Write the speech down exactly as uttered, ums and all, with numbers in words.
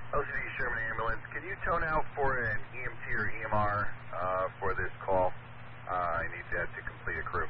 L C D Sherman Ambulance, can you tone out for an E M T or E M R uh, for this call? Uh, I need that to complete a crew.